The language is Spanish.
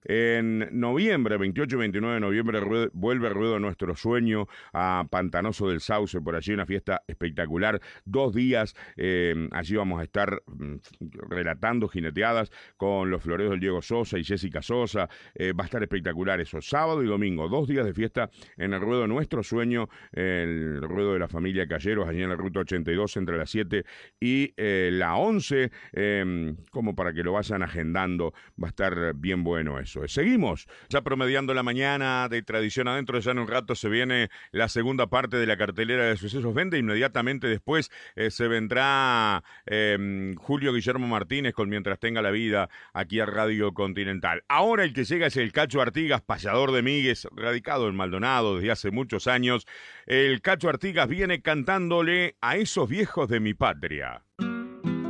En noviembre, 28 y 29 de noviembre, vuelve Ruedo Nuestro Sueño a Pantanoso del Sauce, por allí una fiesta espectacular. 2 días, allí vamos a estar relatando jineteadas con los floreos del Diego Sosa y Jessica Sosa. Va a estar espectacular eso, sábado y domingo, 2 días de fiesta en el Ruedo Nuestro Sueño, el ruedo de la familia Calleros, allí en la ruta 82, entre las 7 y la 11, como para que lo vayan agendando, va a estar bien bueno eso. Seguimos ya promediando la mañana de Tradición Adentro. Ya en un rato se viene la segunda parte de la cartelera de Sucesos Vende. Inmediatamente después se vendrá Julio Guillermo Martínez con Mientras Tenga la Vida aquí a Radio Continental. Ahora el que llega es el Cacho Artigas, payador de migues, radicado en Maldonado desde hace muchos años. El Cacho Artigas viene cantándole a esos viejos de mi patria.